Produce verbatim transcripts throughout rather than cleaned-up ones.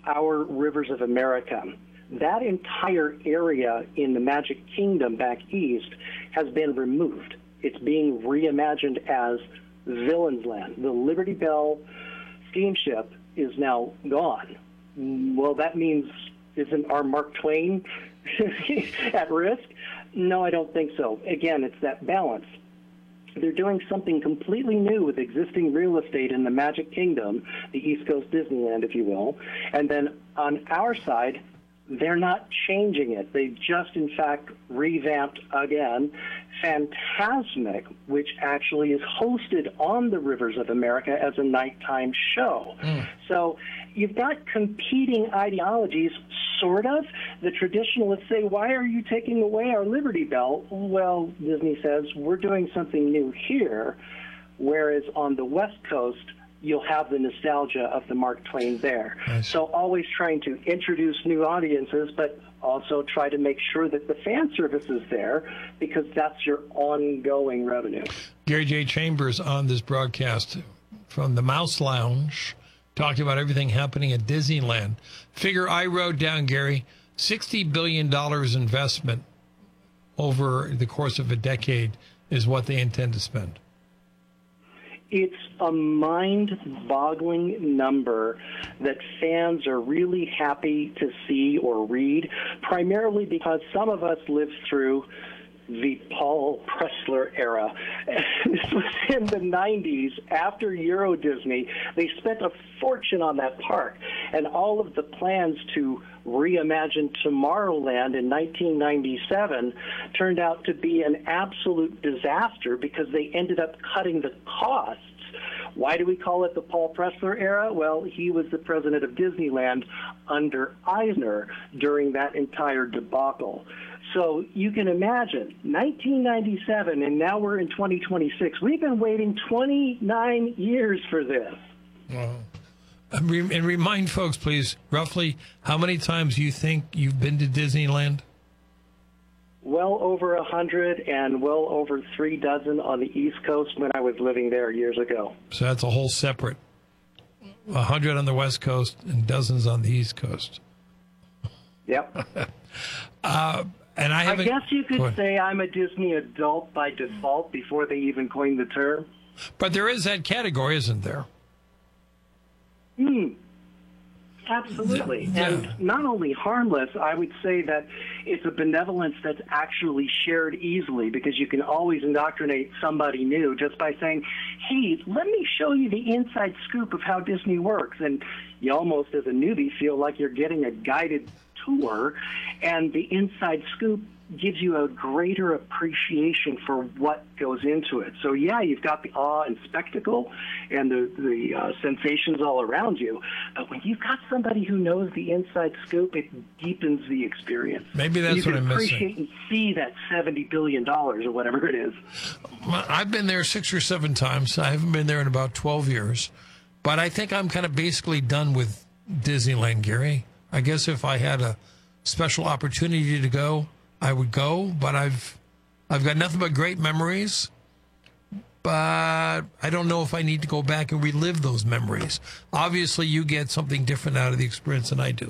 our Rivers of America, that entire area in the Magic Kingdom back east has been removed. It's being reimagined as Villain's Land. The Liberty Bell steamship is now gone. Well, that means, isn't our Mark Twain at risk? No, I don't think so. Again, it's that balance. They're doing something completely new with existing real estate in the Magic Kingdom, the East Coast Disneyland, if you will. And then on our side, they're not changing it. They just, in fact, revamped again Fantasmic, which actually is hosted on the Rivers of America as a nighttime show. Mm. So you've got competing ideologies, sort of. The traditionalists say, why are you taking away our Liberty Bell? Well, Disney says, we're doing something new here, whereas on the West Coast, you'll have the nostalgia of the Mark Twain there. Nice. So always trying to introduce new audiences, but also try to make sure that the fan service is there, because that's your ongoing revenue. Gary J. Chambers on this broadcast from the Mouse Lounge, talking about everything happening at Disneyland. Figure I wrote down, Gary, sixty billion dollars investment over the course of a decade is what they intend to spend. It's a mind-boggling number that fans are really happy to see or read, primarily because some of us lived through the Paul Pressler era. This was in the nineties, after Euro Disney. They spent a fortune on that park, and all of the plans to reimagine Tomorrowland in nineteen ninety-seven turned out to be an absolute disaster because they ended up cutting the costs. Why do we call it the Paul Pressler era? Well, he was the president of Disneyland under Eisner during that entire debacle. So you can imagine, nineteen ninety-seven, and now we're in twenty twenty-six. We've been waiting twenty-nine years for this. Wow. And remind folks, please, roughly how many times you think you've been to Disneyland? Well over a hundred, and well over three dozen on the East Coast when I was living there years ago. So that's a whole separate, a hundred on the West Coast and dozens on the East Coast. Yep. uh, and I, I guess you could say I'm a Disney adult by default before they even coined the term. But there is that category, isn't there? Hmm. Absolutely. Yeah. And not only harmless, I would say that it's a benevolence that's actually shared easily, because you can always indoctrinate somebody new just by saying, hey, let me show you the inside scoop of how Disney works. And you almost, as a newbie, feel like you're getting a guided tour, and the inside scoop gives you a greater appreciation for what goes into it. So, yeah, you've got the awe and spectacle and the, the uh, sensations all around you. But when you've got somebody who knows the inside scoop, it deepens the experience. Maybe that's you what I'm missing. You can appreciate and see that seventy billion dollars or whatever it is. Well, I've been there six or seven times. I haven't been there in about twelve years. But I think I'm kind of basically done with Disneyland, Gary. I guess if I had a special opportunity to go, I would go, but I've I've got nothing but great memories. But I don't know if I need to go back and relive those memories. Obviously, you get something different out of the experience than I do.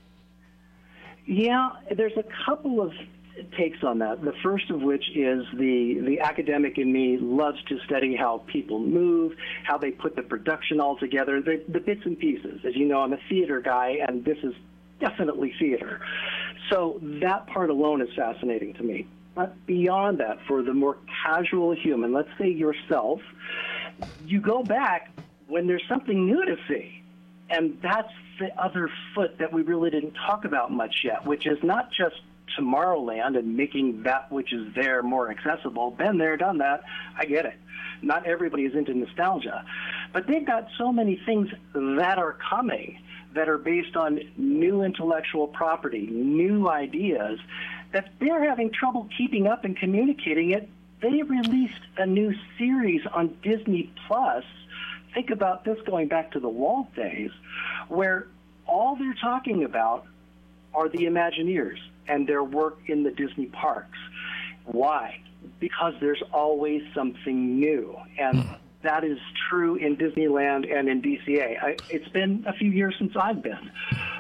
Yeah, there's a couple of takes on that. The first of which is the, the academic in me loves to study how people move, how they put the production all together, the, the bits and pieces. As you know, I'm a theater guy, and this is definitely theater. So that part alone is fascinating to me. But beyond that, for the more casual human, let's say yourself, you go back when there's something new to see. And that's the other foot that we really didn't talk about much yet, which is not just Tomorrowland and making that which is there more accessible. Been there, done that. I get it. Not everybody is into nostalgia. But they've got so many things that are coming that are based on new intellectual property, new ideas, that they're having trouble keeping up and communicating it. They released a new series on Disney Plus. Think about this going back to the Walt days, where all they're talking about are the Imagineers and their work in the Disney parks. Why? Because there's always something new. And that is true in Disneyland and in D C A. I, it's been a few years since I've been.